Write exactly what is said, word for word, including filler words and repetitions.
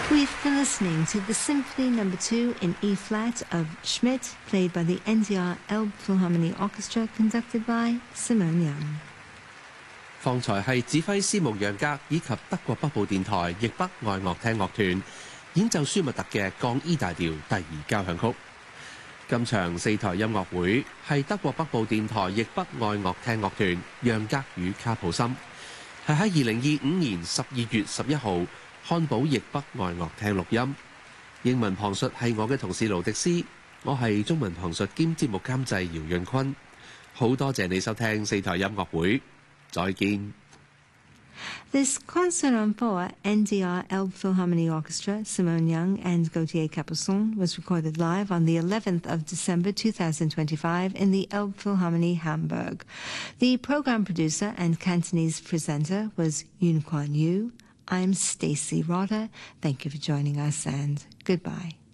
We've been listening to the Symphony Number Two in E-flat of Schmidt, played by the N D R Elbphilharmonie Orchestra, conducted by Simone Young. 方才係指揮斯慕楊格以及德國北部電台譯北愛樂廳樂團演奏舒密特嘅降 E 大調第二交響曲。今場四台音樂會係德國北部電台譯北愛樂廳樂團楊格與卡普森，係喺二零二五年十二月十一號漢堡譯北愛樂廳錄音。英文旁述係我嘅同事盧迪斯，我係中文旁述兼節目監製姚潤坤。好多謝你收聽四台音樂會，再見。 This concert on four N D R Elbphilharmonie Orchestra, Simone Young and Gauthier Capuçon was recorded live on the eleventh of December two thousand twenty-five in the Elbphilharmonie Hamburg. The program producer and Cantonese presenter was Yun Kuan Yu. I'm Stacey Rotter. Thank you for joining us and goodbye.